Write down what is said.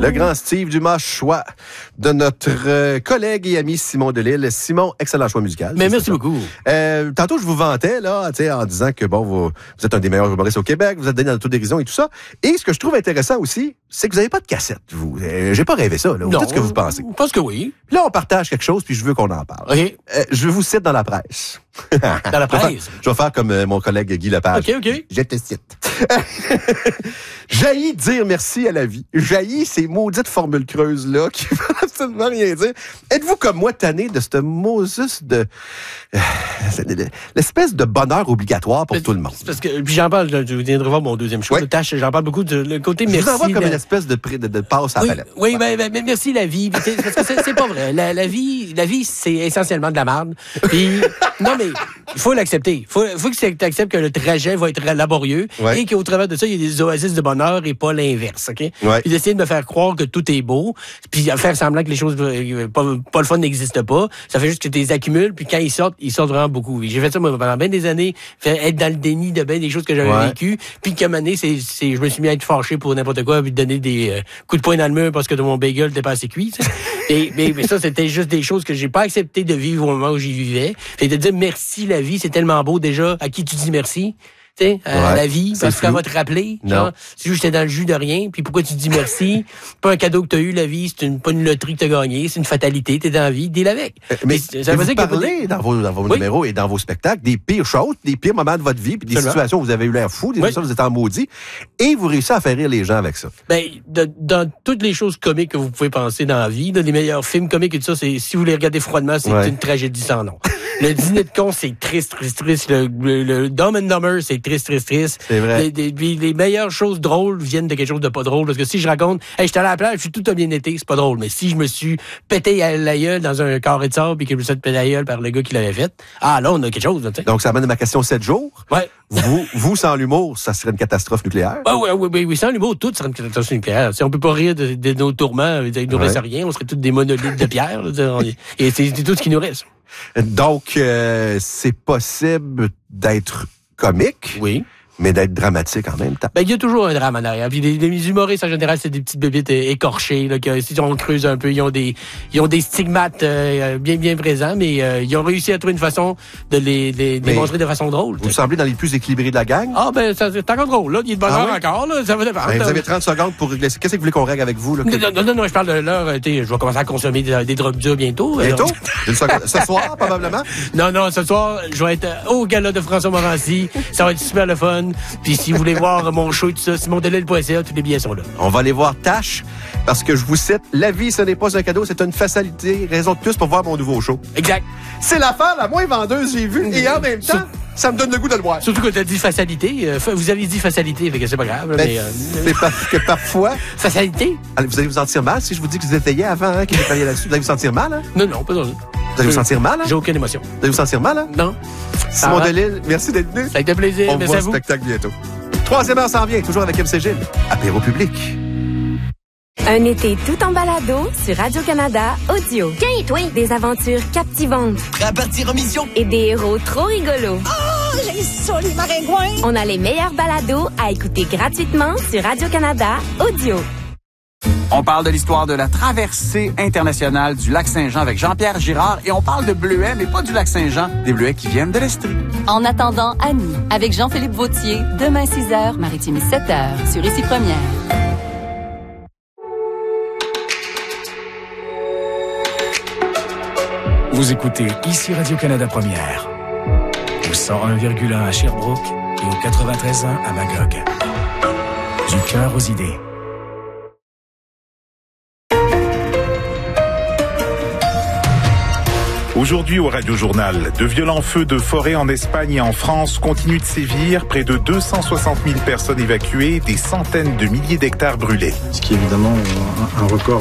Le grand Steve Dumas, choix de notre collègue et ami Simon Delille. Simon, excellent choix musical. Mais merci beaucoup. Tantôt, je vous vantais là, en disant que bon, vous êtes un des meilleurs humoristes au Québec, vous êtes donné dans l'autodérision et tout ça. Et ce que je trouve intéressant aussi, c'est que vous n'avez pas de cassette, vous. J'ai pas rêvé ça, là. Non, Dites ce que vous pensez. Je pense que oui. Là, on partage quelque chose, puis je veux qu'on en parle. OK. Je vous cite dans la presse. Dans la presse? Je vais faire comme mon collègue Guy Lepage. OK. Je te cite. Jaillit dire merci à la vie. Jaillit ces maudites formules creuses-là qui veulent absolument rien dire. Êtes-vous comme moi tanné de ce mot juste de... l'espèce de bonheur obligatoire pour tout le monde? Parce que, puis j'en parle, je viendrai voir mon deuxième show. Oui. Tâche, j'en parle beaucoup le côté merci. Je vous envoie comme une espèce de passe à la palette. Oui, ben, merci la vie. Parce que c'est pas vrai. La vie, c'est essentiellement de la merde. Puis, non, mais il faut l'accepter. Faut que tu acceptes que le trajet va être laborieux et qu'au travers de ça, il y a des oasis de bonheur et pas l'inverse, OK? Ouais. Puis d'essayer de me faire croire que tout est beau, puis faire semblant que les choses pas le fun n'existent pas, ça fait juste que tu les accumules, puis quand ils sortent vraiment beaucoup. J'ai fait ça moi, pendant bien des années, être dans le déni de bien des choses que j'avais vécues, puis qu'à un moment donné, je me suis mis à être fâché pour n'importe quoi, puis donner des coups de poing dans le mur parce que mon bagel n'était pas assez cuit. Mais ça, c'était juste des choses que j'ai pas accepté de vivre au moment où j'y vivais. Fait de dire merci la vie, c'est tellement beau déjà. À qui tu dis merci? Tu sais, la vie, parce qu'elle va te rappeler. Genre, si j'étais dans le jus de rien, puis pourquoi tu dis merci? C'est pas un cadeau que t'as eu, la vie, c'est pas une loterie que t'as gagné, c'est une fatalité, t'es dans la vie, deal avec. Mais ça veut dire que vous parlez dans vos numéros et dans vos spectacles des pires choses, des pires moments de votre vie, puis des situations où vous avez eu l'air fou, des situations où vous êtes en maudit, et vous réussissez à faire rire les gens avec ça. Ben, dans toutes les choses comiques que vous pouvez penser dans la vie, les meilleurs films comiques et tout ça, c'est, si vous les regardez froidement, c'est une tragédie sans nom. Le dîner de con, c'est triste. Le Dumb and Dumber, c'est triste. C'est vrai. Les meilleures choses drôles viennent de quelque chose de pas drôle. Parce que si je raconte, hey, j'étais à la plage, tout a bien été, c'est pas drôle. Mais si je me suis pété à la gueule dans un carré de sable et que je me suis pété à la gueule par le gars qui l'avait fait, là, on a quelque chose. T'sais. Donc, ça amène à ma question 7 jours. Ouais. Vous, sans l'humour, ça serait une catastrophe nucléaire? Oui, sans l'humour, tout serait une catastrophe nucléaire. Si on peut pas rire de nos tourments, il nous reste rien, on serait tous des monolithes de pierre. Et c'est tout ce qui nous reste. Donc, c'est possible d'être comique. Oui. Mais d'être dramatique en même temps. Ben, il y a toujours un drame en arrière. Puis les humoristes, en général, c'est des petites bébites écorchées, là, que, si on creuse un peu, ils ont des stigmates, bien présents, mais, ils ont réussi à trouver une façon de les démontrer de façon drôle. Vous semblez dans les plus équilibrés de la gang? C'est encore drôle, là. Il y a de bonheur encore, là. Ça va dépendre. Vous avez 30 secondes pour régler ça. Qu'est-ce que vous voulez qu'on règle avec vous, là? Non, je parle de l'heure. Je vais commencer à consommer des drogues dures bientôt. Bientôt? Ce soir, probablement? Non, ce soir, je vais être au gala de François Morancy. Ça va être super le fun. Puis si vous voulez voir mon show et tout ça, simondelille.ca, tous les billets sont là. On va aller voir Tash, parce que je vous cite, la vie, ce n'est pas un cadeau, c'est une fatalité. Raison de plus pour voir mon nouveau show. Exact. C'est l'affaire la moins vendeuse, j'ai vu. Et en même temps, ça me donne le goût de le voir. Surtout quand t'as dit fatalité. Vous avez dit facilité, fait que c'est pas grave. Mais, c'est que parfois... Facalité? Allez, vous allez vous sentir mal si je vous dis que vous étayez avant, que vous travaillez là-dessus. Vous allez vous sentir mal, hein? Non, pas du tout. Vous allez vous sentir mal, hein? J'ai aucune émotion. Vous allez vous sentir mal, hein? Non. Simon Delille, merci d'être venu. Ça a été plaisir. On voit le spectacle bientôt. Troisième heure s'en vient, toujours avec MC Gilles. Apéro public. Un été tout en balado sur Radio-Canada Audio. Des aventures captivantes. Prêt à partir en mission? Et des héros trop rigolos. Oh, j'ai ça, les maringouins! On a les meilleurs balados à écouter gratuitement sur Radio-Canada Audio. On parle de l'histoire de la traversée internationale du lac Saint-Jean avec Jean-Pierre Girard et on parle de bleuets, mais pas du lac Saint-Jean, des bleuets qui viennent de l'Estrie. En attendant Annie, avec Jean-Philippe Vautier, demain 6h, Maritime 7h, sur Ici Première. Vous écoutez Ici Radio-Canada Première, au 101,1 à Sherbrooke et au 93.1 à Magog. Du cœur aux idées. Aujourd'hui au Radio-Journal, de violents feux de forêt en Espagne et en France continuent de sévir. Près de 260 000 personnes évacuées, des centaines de milliers d'hectares brûlés. Ce qui est évidemment un record